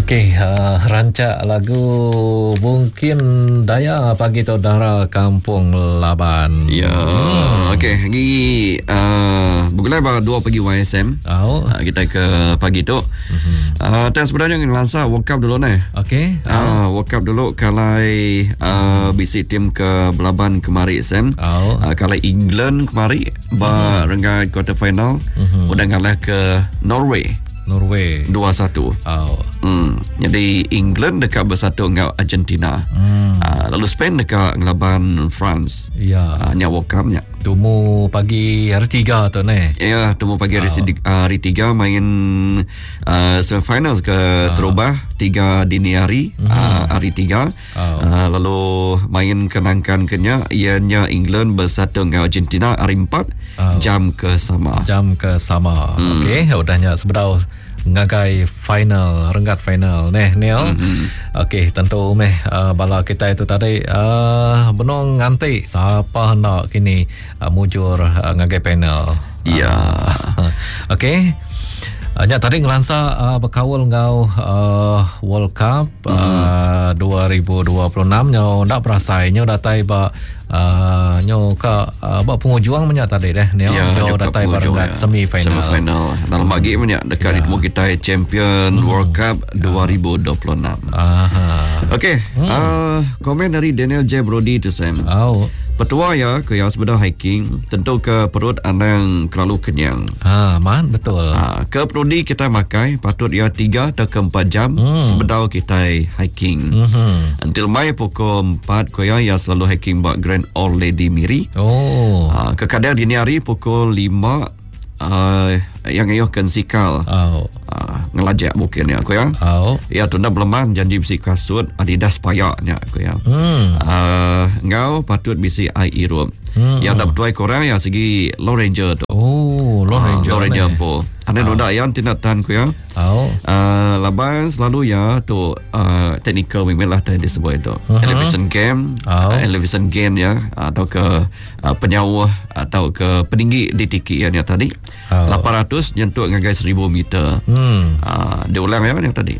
Okey, rancak lagu Mungkin Daya pagi tu Dara Kampung Laban. Ya, okey. Hari bergulai pada 2 pagi YSM. Kita ke pagi tu. Dan sebenarnya ngelansa World Cup dulu ni. Okey. World Cup dulu kalai bisi tim ke Belaban kemari SM. Kalai England kemari renggai quarter final. Udah ngalah ke Norway 2-1. Jadi England dekat bersatu dengan Argentina. Lalu Spain dekat ngelaban France. Ya. Nya World Cup nya. Tumu pagi hari 3 tu ni. Ya, tumu pagi hari 3 main semifinals ke terubah 3 dini hari hari 3. Lalu main kenangkan kenya ianya England bersatu dengan Argentina hari 4 jam ke sama. Okey, udahnya seberau ngagai final, renggat final Neil. Okey, tentu bala kita itu tadi benong nganti siapa nak kini mujur ngagai panel. Ya. Okey. Nya tadi ngelansa berkawal ngau World Cup 2026 nyo ndak perasai nyo datai ba nyo ka ba pengujuang menya tadi nyo datai bareng semifinal. Dalam bagi menya dekat ditemu kita champion World Cup 2026. Okey, komen dari Daniel J Brody tu Sam. Petua ya ke yang sebenar hiking tentu ke perut andang terlalu kenyang. Man betul. Ke prodi kita makai patut ya 3 atau ke 4 jam sebedau kita hiking. Until mai pukul 4 koya ya selalu hiking buat Grand Old Lady Miri. Ke kadang dini hari pukul 5 yang ayuh kan sikal ngelajak mungkin ya aku ya. Ya tunda beleman janji bisi kasut Adidas payaknya aku ya. Ngau patut bisi ai irum. Yang dah betuai korang yang segi Low Ranger tu. Low Ranger po. Ane noda yang tinatan ku ya. Laban selalu ya tu technical memang lah tadi disebut itu. Elevation game ya atau ke penyawah atau ke peninggi di tiki yang tadi. 800 nyentuh dengan 1000 meter. Diulang ya yang tadi.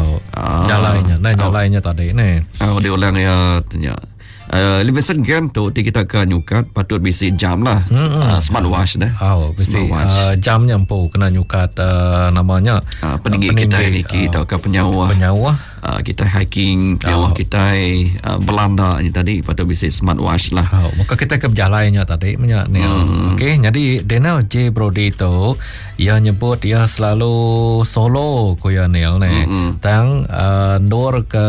Jalannya tadi ni. Diulang ya tanya. Elevation game tu kita ke nyukat patut bisi jam lah. Smartwatch dah. Bisi jamnya empu kena nyukat namanya peninggi kita ini kita ke penyawah. Kita hiking penyawah kita Belanda ni tadi patut bisi smartwatch lah. Maka kita ke berjalannya tadi Neil. Okey, jadi Daniel J Brody tu ia nyebut ia selalu solo kuya Neil ni. Tang dor ke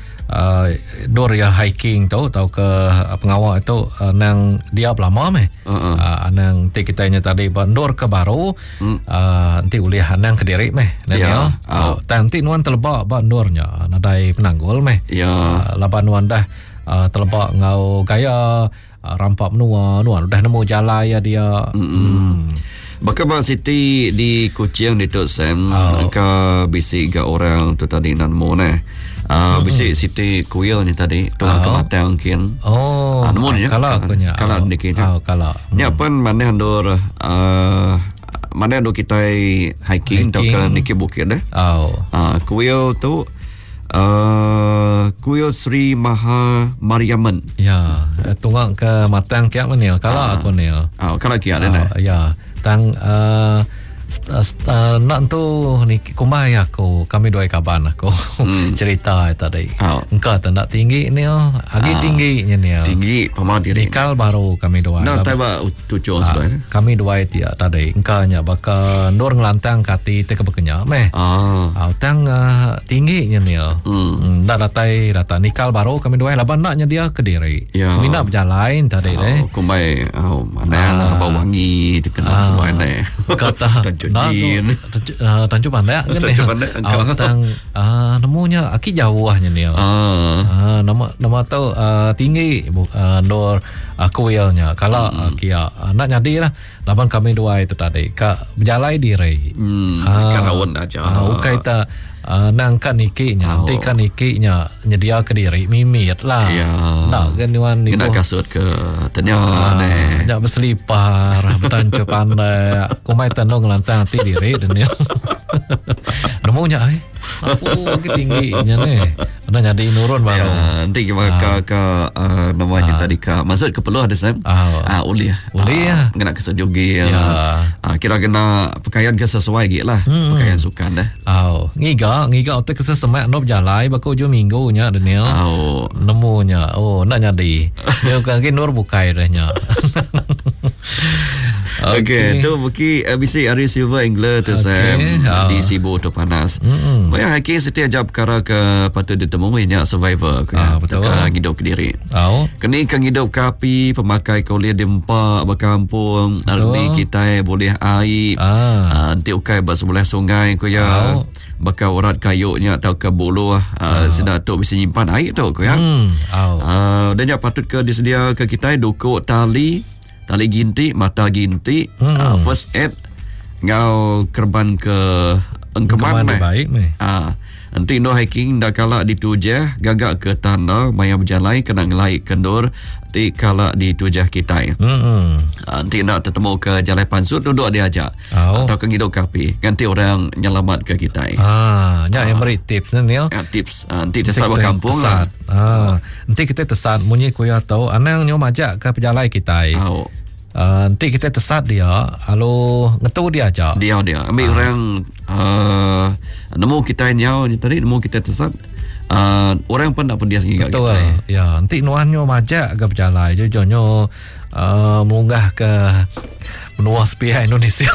dor ya hiking tu atau ke pengawal itu nang dia lama nang ti kitanya tadi bandor ke baru nanti uliah nang Kediri Daniel. Nanti nuan telebak bandornya nadai penanggul laban nuan dah telebak ngau gaya rampak nuan udah nemu jalan ya dia. Bakal City di Kuching di tu Sam ke bisi ga orang tu tadi nan mo bisi City Kuil ni tadi tu kematang mungkin. Nemu ni kalau dikira nya pun mana handor mana do kita hiking atau ke niki bukit Kuil tu Kuil Sri Maha Mariaman. Ya, tunggang ke matang kiak menil kalau aku nil. Kalau kiak dah. Ya, tang nak tu ni kumai aku kami dua kaban aku cerita tadi. Engkau tak tinggi ni agi tingginya ni. Tinggi pamah diri. Nikal baru kami dua. Nak tahu tujuan sebenarnya. Kami dua dia tadi. Engkau nya bakal nur ngelantang kati te kebekenya tang tingginya ni. Dah data nikal baru kami dua laban naknya dia Kediri. Semina berjalan tadi kumai mana bau wangi dikenal semuanya. Kata Tanjung Pandai tang namanya aki jauhnya ni. Nama tu tinggi dor kuilnya kalau kia nak jadi lah laban kami dua itu tadi berjalan diri kan awan aja ukai ta nangkan ikinya nantikan ikinya nyedia Kediri mimit lah nak genuan ni nak kasut ke tanya nak berselipar Tanjung Pandai kumai tanong lantang ti diri dan ni namunya Aku tingginya nih. Udah jadi nurun baru. Ya, nanti kita ke namanya tadi ke maksud ke peluh ada Sam. Uli ya. Kena kesejogi ya. Kira kena pakaian ke sesuai gitu lah. Pakaian sukan dah. Ngiga otak kesesemak no berjalai bako jo minggu nya Daniel. Nemunya. Nak jadi. Dia kaki nur bukai dahnya. Okay, tu buki ABC Ari Silver Angler tu Sam di Sibu tu panas. Banyak hiking setiap jam perkara ke patut ditemuinya survivor betul. Hidup ke diri. Kini kan hidup kapi pemakai kuliah di empak berkampung. Arti kita boleh air. Nanti ukai sebelah sungai ko ya. Bakal urat kayunya atau ke buluh sedang tu bisa nyimpan air tu ko ya. Dan yang patut ke disedia ke kita dukuk tali ginti, mata ginti, first aid, ngau kerban ke engkeman baik meh. Nanti no hiking dah kala ditujah, gagak ke tanah, maya berjalai kena ngelai kendur, nanti kala ditujah kita. Nanti nak ketemu ke jalan pansut, duduk dia aja. Atau ke ngiduk kapi, ganti orang nyelamat ke kita. Yang beri tips ni Neil. Tips, nanti tersat berkampung lah. Nanti kita tersat, munyi kuya tahu, anang nyo majak ke pejalai kita. Nanti kita tersat dia, lalu ngetu dia aja. Dia ambil orang nemu kita nyau tadi, nemu kita tersat. Orang pun tak dia segi kita. Betul. Ya, nanti nuannya majak ke pejalai, jojonyo munggah ke benua sepia Indonesia.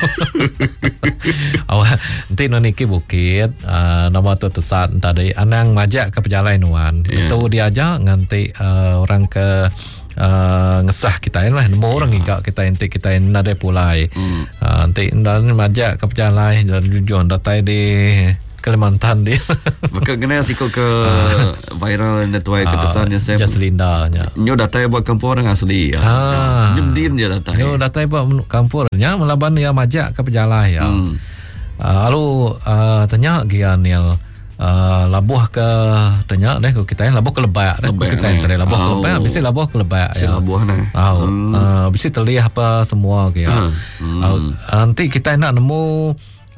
Nanti noniki bukit nama tu tersat tadi anang majak ke pejalai nuan. Itu dia aja nganti orang ke ngesah kita lah nemu orang kita nanti kita nade pulai nanti dan majak ke pejalai dan tujuan datai di Kalimantan dia. Maka kena siko ke viral netuai ke desannya saya. Jaslinda nya. Nyo datai buat kampung orang asli ya. Nyemdin je datai. Nyo datai buat kampungnya melaban ya majak ke pejalai ya. Lalu tanya Gianil labuh ke tanya deh kita labuh ke lebak deh kita yang labuh ke lebak bisa labuh ke lebak ya labuh nah bisa terlihat apa semua ke ya nanti kita nak nemu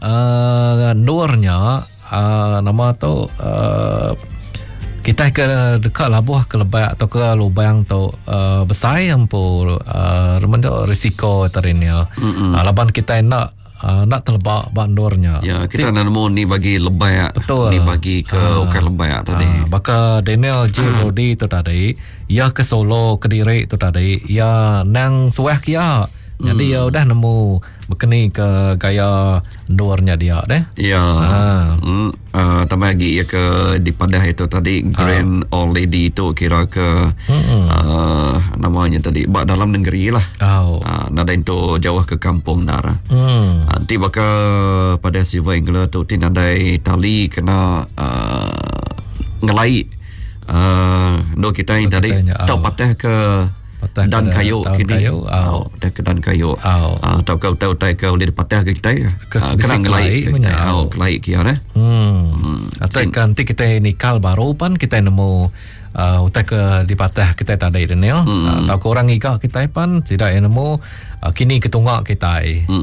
nurnya nama tu kita ke dekat labuh ke lebak atau ke lubang tu besar yang pun risiko terinil laban kita nak terlebak bandornya. Ya, kita nak nemu ni bagi lebak. Betul. Ni bagi ke ukai lebak tadi. Baka Daniel J. Brody tu tadi, ia ke Solo, Kediri tu tadi, ia nang Sueh kia. Jadi ia udah nemu berkeni ke gaya dornya dia deh. Ya. Tambah lagi ya ke di Padah itu tadi Grand Old Lady itu kira ke namanya tadi bak dalam negeri lah. Nada itu jauh ke kampung nara. Nanti bakal pada Silver Angler tu tinadai tali kena ngelai do kita ini tadi tau patah ke dan kayu kini dah ke dan kayu atau kau tahu kau boleh patah ke kita kena ngelai kelai kia dah atau nanti kita nikal baru pan kita nemu utak ke dipatah kita tadi Daniel atau ke orang ikat kita pan tidak nemu kini ketunggak kita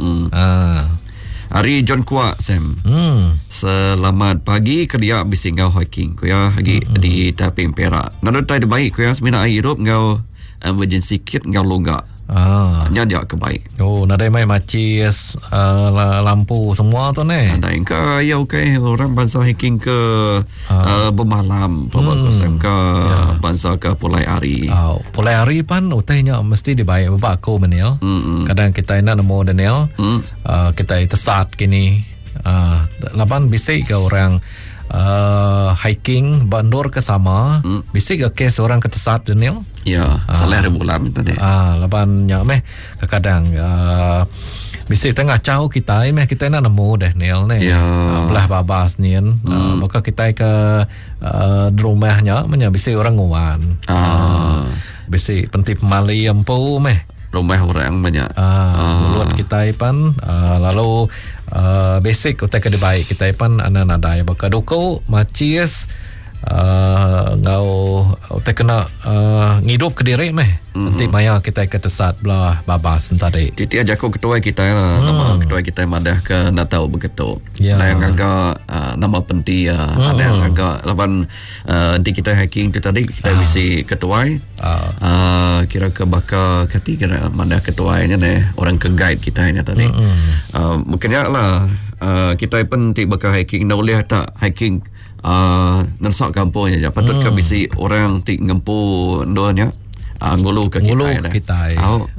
Hari John Kuak Sam. Selamat pagi kerja bising kau hiking kau ya lagi di Taping Perak. Nada tai baik kau ya semina air hidup kau emergency kit kau longga. Nyadia ke baik. Nada mai macis lampu semua tu ne. Ada engkau ya okey orang bangsa hiking ke bermalam bawa kau Sam ke bangsa ke Pulai Ari. Pulai Ari pan utahnya mesti dibaik bapak aku Daniel. Kadang kita nak nemu Daniel. Kita tersat kini laban bisik ke orang hiking bandor ke sama bisik ke kes orang ketesat Daniel ya salah bulan tadi laban nya meh kadang bisik tengah cau kita meh kita nak nemu Daniel ni belah babas nian maka kita ke rumahnya menya bisik orang nguan bisik pentip mali empu meh rumah orang banyak luar kita pan lalu basic utai ke baik kita pan ana nadai baka doko macis ngau utai kena ngidup ke diri meh nanti maya kita ke tesat belah babas tadi titi aja ko ketua kita nama ketua kita madah ke nak tahu begitu yang agak nama penting ada yang agak lawan nanti kita hiking tu tadi kita bisi ketuai kira ke bakal kati kira mana ketuainya deh orang ke guide kita ini tadi mungkinnya lah kita pun nanti bakal hiking nak boleh tak hiking nansak kampungnya je patut ke bisi orang nanti ngempu doanya ngulu ke kita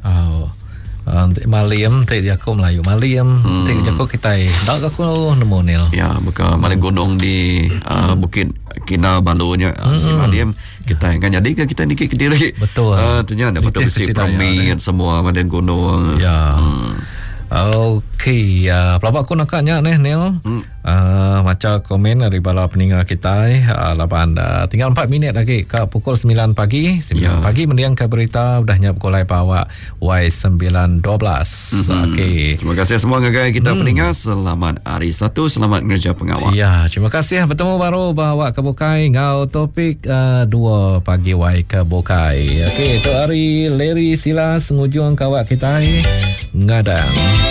Maliam tak jago Melayu Maliam tak jago kita dak aku nemu nil ya buka Maliam gunung di Bukit Kinabalunya si Maliam kita kan jadi ke kita nikit Kediri betul ternyata dapat besi permi semua Maliam gunung ya okey pelabak aku nak nya Nil macam komen dari bala peninggal kita lapan tinggal 4 minit lagi ke pukul 9 pagi 9 pagi mendiang ke berita udah nyap kolai bawa Y912 okey terima kasih semua ngagai kita peninggal selamat hari Sabtu selamat kerja pengawal ya terima kasih bertemu baru bawa ke Bokai ngau topik 2 pagi Y ke Bokai okey tu hari Larry Silas ngujung kawak kita ngadang